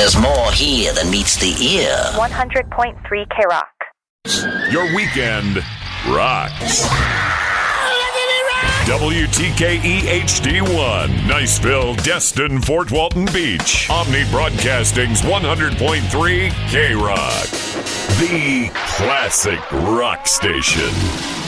There's more here than meets the ear. 100.3 K-Rock. Your weekend rocks. WTKE HD1, Niceville, Destin, Fort Walton Beach. Omni Broadcasting's 100.3 K-Rock. The classic rock station.